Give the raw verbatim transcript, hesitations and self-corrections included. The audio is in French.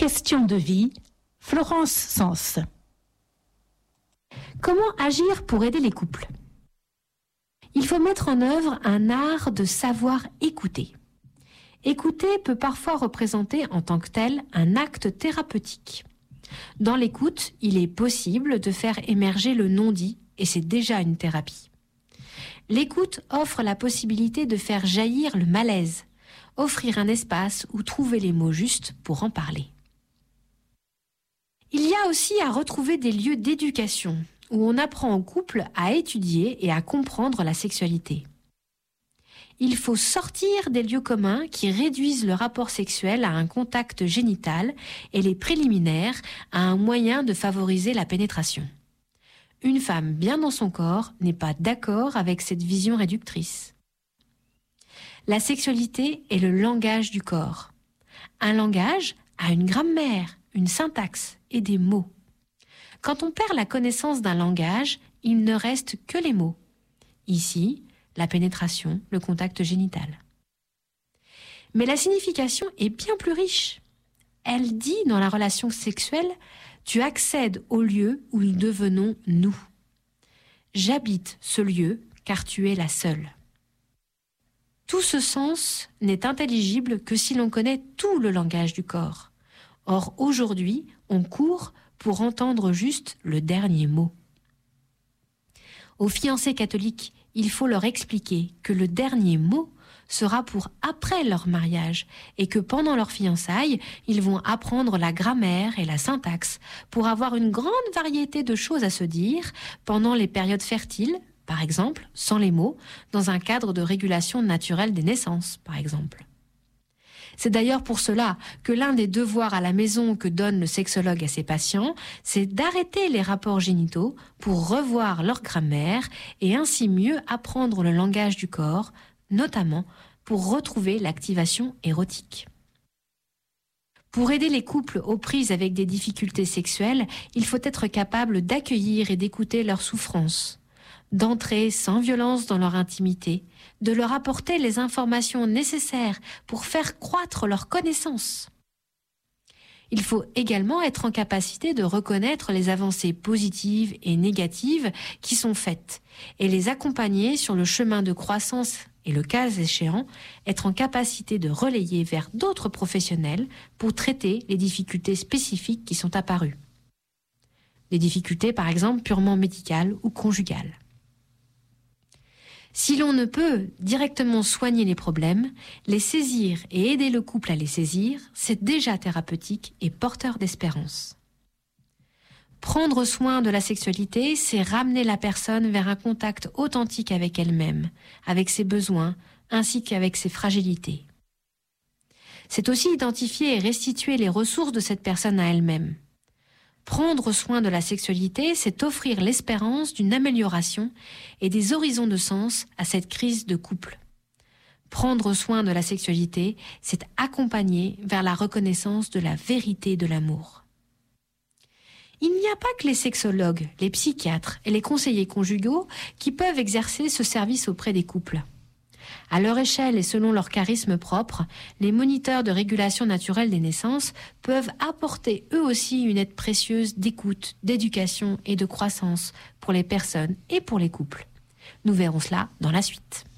Question de vie, Florence Sens. Comment agir pour aider les couples ? Il faut mettre en œuvre un art de savoir écouter. Écouter peut parfois représenter en tant que tel un acte thérapeutique. Dans l'écoute, il est possible de faire émerger le non-dit et c'est déjà une thérapie. L'écoute offre la possibilité de faire jaillir le malaise, offrir un espace où trouver les mots justes pour en parler. Il y a aussi à retrouver des lieux d'éducation où on apprend au couple à étudier et à comprendre la sexualité. Il faut sortir des lieux communs qui réduisent le rapport sexuel à un contact génital et les préliminaires à un moyen de favoriser la pénétration. Une femme bien dans son corps n'est pas d'accord avec cette vision réductrice. La sexualité est le langage du corps. Un langage a une grammaire, une syntaxe et des mots. Quand on perd la connaissance d'un langage, il ne reste que les mots. Ici, la pénétration, le contact génital. Mais la signification est bien plus riche. Elle dit dans la relation sexuelle, tu accèdes au lieu où nous devenons nous. J'habite ce lieu car tu es la seule. Tout ce sens n'est intelligible que si l'on connaît tout le langage du corps. Or, aujourd'hui, on court pour entendre juste le dernier mot. Aux fiancés catholiques, il faut leur expliquer que le dernier mot sera pour après leur mariage et que pendant leur fiançailles, ils vont apprendre la grammaire et la syntaxe pour avoir une grande variété de choses à se dire pendant les périodes fertiles, par exemple, sans les mots, dans un cadre de régulation naturelle des naissances, par exemple. C'est d'ailleurs pour cela que l'un des devoirs à la maison que donne le sexologue à ses patients, c'est d'arrêter les rapports génitaux pour revoir leur grammaire et ainsi mieux apprendre le langage du corps, notamment pour retrouver l'activation érotique. Pour aider les couples aux prises avec des difficultés sexuelles, il faut être capable d'accueillir et d'écouter leurs souffrances, d'entrer sans violence dans leur intimité, de leur apporter les informations nécessaires pour faire croître leur connaissance. Il faut également être en capacité de reconnaître les avancées positives et négatives qui sont faites et les accompagner sur le chemin de croissance et, le cas échéant, être en capacité de relayer vers d'autres professionnels pour traiter les difficultés spécifiques qui sont apparues. Des difficultés, par exemple, purement médicales ou conjugales. Si l'on ne peut directement soigner les problèmes, les saisir et aider le couple à les saisir, c'est déjà thérapeutique et porteur d'espérance. Prendre soin de la sexualité, c'est ramener la personne vers un contact authentique avec elle-même, avec ses besoins, ainsi qu'avec ses fragilités. C'est aussi identifier et restituer les ressources de cette personne à elle-même. Prendre soin de la sexualité, c'est offrir l'espérance d'une amélioration et des horizons de sens à cette crise de couple. Prendre soin de la sexualité, c'est accompagner vers la reconnaissance de la vérité de l'amour. Il n'y a pas que les sexologues, les psychiatres et les conseillers conjugaux qui peuvent exercer ce service auprès des couples. À leur échelle et selon leur charisme propre, les moniteurs de régulation naturelle des naissances peuvent apporter eux aussi une aide précieuse d'écoute, d'éducation et de croissance pour les personnes et pour les couples. Nous verrons cela dans la suite.